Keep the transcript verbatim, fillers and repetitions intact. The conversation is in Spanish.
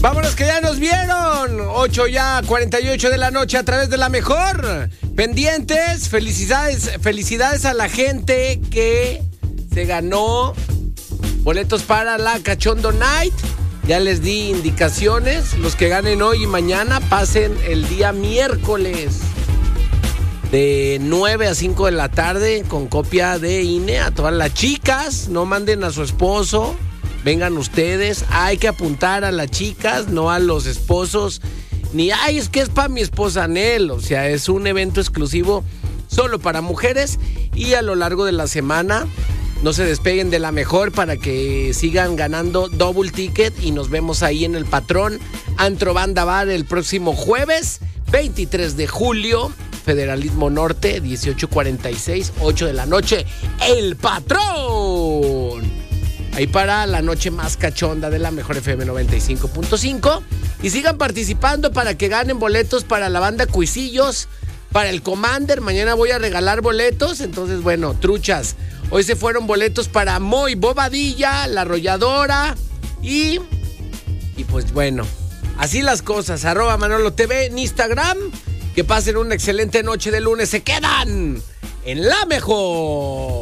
Vámonos que ya nos vieron. ocho ya, cuarenta y ocho de la noche a través de la mejor. Pendientes, felicidades, felicidades a la gente que se ganó boletos para la Cachondo Night. Ya les di indicaciones. Los que ganen hoy y mañana pasen el día miércoles de nueve a cinco de la tarde con copia de I N E a todas las chicas. No manden a su esposo. Vengan ustedes, hay que apuntar a las chicas, no a los esposos, ni, ay, es que es para mi esposa Nel, o sea, es un evento exclusivo solo para mujeres y a lo largo de la semana no se despeguen de la mejor para que sigan ganando double ticket y nos vemos ahí en el Patrón Antro Banda Bar el próximo jueves, veintitrés de julio, Federalismo Norte, dieciocho cuarenta y seis, ocho de la noche, El Patrón. Ahí para la noche más cachonda de la mejor F M noventa y cinco punto cinco. Y sigan participando para que ganen boletos para la banda Cuisillos, para el Commander. Mañana voy a regalar boletos. Entonces, bueno, truchas. Hoy se fueron boletos para Moy Bobadilla, La Arrolladora. Y, y pues bueno, así las cosas. Arroba Manolo T V en Instagram. Que pasen una excelente noche de lunes. Se quedan en la mejor.